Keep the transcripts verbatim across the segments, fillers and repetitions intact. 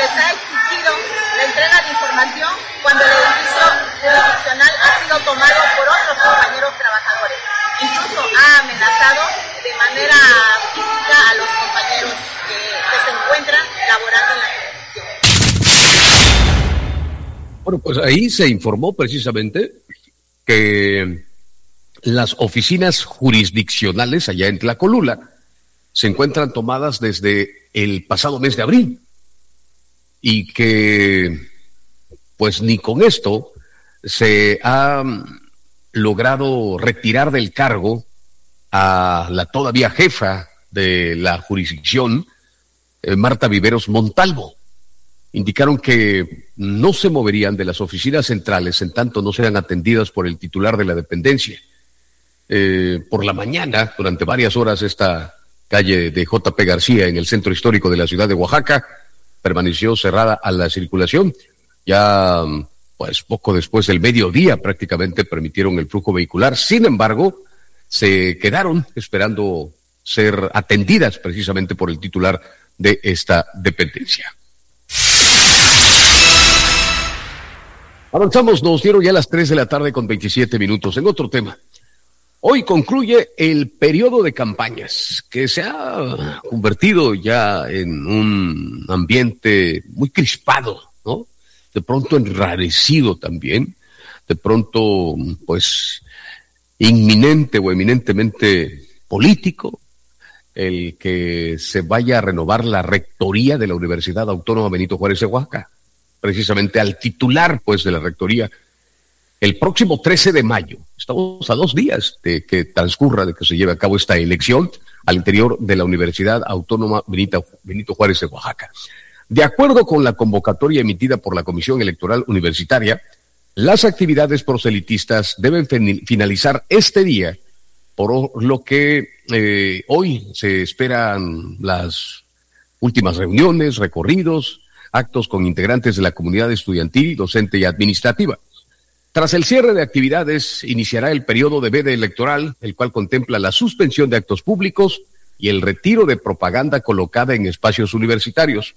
les ha exigido la entrega de información cuando el edificio jurisdiccional ha sido tomado por otros compañeros trabajadores. Incluso ha amenazado de manera física a los compañeros que, que se encuentran laborando en la jurisdicción. Bueno, pues ahí se informó precisamente que las oficinas jurisdiccionales allá en Tlacolula se encuentran tomadas desde el pasado mes de abril y que pues ni con esto se ha logrado retirar del cargo a la todavía jefa de la jurisdicción, eh, Marta Viveros Montalvo. Indicaron que no se moverían de las oficinas centrales en tanto no sean atendidas por el titular de la dependencia. Eh, por la mañana, durante varias horas, esta calle de J P García en el centro histórico de la ciudad de Oaxaca permaneció cerrada a la circulación. Ya, pues poco después del mediodía prácticamente permitieron el flujo vehicular. Sin embargo, se quedaron esperando ser atendidas precisamente por el titular de esta dependencia. Avanzamos, nos dieron ya las tres de la tarde con veintisiete minutos. En otro tema, hoy concluye el periodo de campañas, que se ha convertido ya en un ambiente muy crispado, ¿no? De pronto enrarecido también, de pronto, pues, inminente o eminentemente político, el que se vaya a renovar la rectoría de la Universidad Autónoma Benito Juárez de Oaxaca, precisamente al titular, pues, de la rectoría, el próximo trece de mayo. Estamos a dos días de que transcurra, de que se lleve a cabo esta elección al interior de la Universidad Autónoma Benito, Benito Juárez de Oaxaca. De acuerdo con la convocatoria emitida por la Comisión Electoral Universitaria, las actividades proselitistas deben finalizar este día, por lo que eh, hoy se esperan las últimas reuniones, recorridos, actos con integrantes de la comunidad estudiantil, docente y administrativa. Tras el cierre de actividades, iniciará el periodo de veda electoral, el cual contempla la suspensión de actos públicos y el retiro de propaganda colocada en espacios universitarios.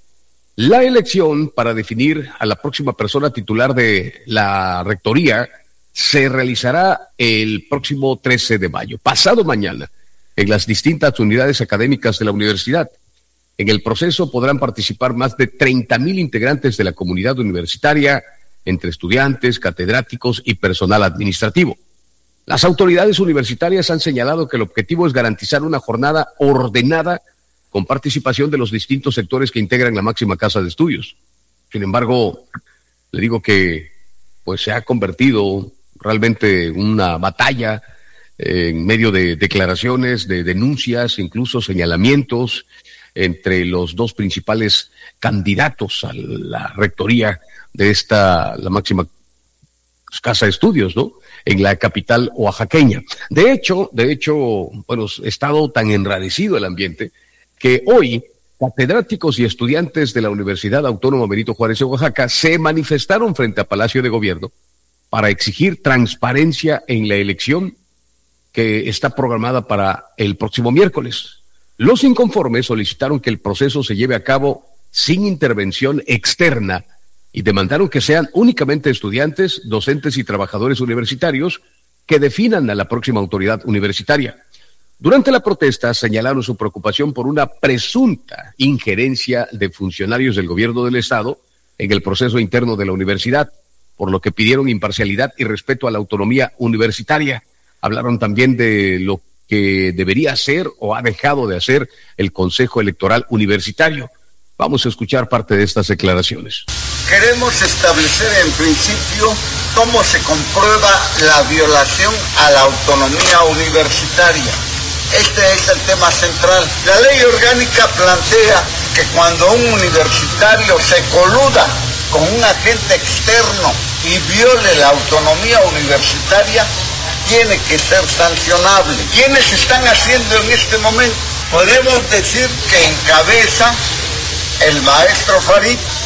La elección para definir a la próxima persona titular de la rectoría se realizará el próximo trece de mayo, pasado mañana, en las distintas unidades académicas de la universidad. En el proceso podrán participar más de treinta mil integrantes de la comunidad universitaria, entre estudiantes, catedráticos y personal administrativo. Las autoridades universitarias han señalado que el objetivo es garantizar una jornada ordenada con participación de los distintos sectores que integran la máxima casa de estudios. Sin embargo, le digo que pues se ha convertido realmente en una batalla eh, en medio de declaraciones, de denuncias, incluso señalamientos entre los dos principales candidatos a la rectoría de esta, la máxima casa de estudios, ¿no?, en la capital oaxaqueña. De hecho, de hecho, bueno, ha estado tan enrarecido el ambiente que hoy catedráticos y estudiantes de la Universidad Autónoma Benito Juárez de Oaxaca se manifestaron frente a Palacio de Gobierno para exigir transparencia en la elección que está programada para el próximo miércoles. Los inconformes solicitaron que el proceso se lleve a cabo sin intervención externa y demandaron que sean únicamente estudiantes, docentes y trabajadores universitarios que definan a la próxima autoridad universitaria. Durante la protesta señalaron su preocupación por una presunta injerencia de funcionarios del gobierno del Estado en el proceso interno de la universidad, por lo que pidieron imparcialidad y respeto a la autonomía universitaria. Hablaron también de lo que debería hacer o ha dejado de hacer el Consejo Electoral Universitario. Vamos a escuchar parte de estas declaraciones. Queremos establecer en principio cómo se comprueba la violación a la autonomía universitaria. Este es el tema central. La ley orgánica plantea que cuando un universitario se coluda con un agente externo y viole la autonomía universitaria, tiene que ser sancionable. ¿Quiénes están haciendo en este momento? Podemos decir que encabeza el maestro Farid,